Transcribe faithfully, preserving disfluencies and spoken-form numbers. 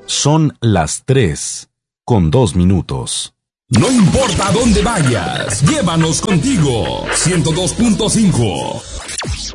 Son las tres, con dos minutos. No importa dónde vayas, llévanos contigo. ciento dos punto cinco.